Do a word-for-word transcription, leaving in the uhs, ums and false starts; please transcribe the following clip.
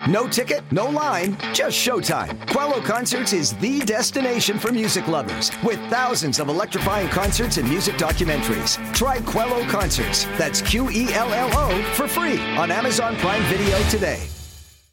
No ticket, no line, just showtime. Quello Concerts is the destination for music lovers with thousands of electrifying concerts and music documentaries. Try Quello Concerts, that's Q E L L O, for free on Amazon Prime Video today.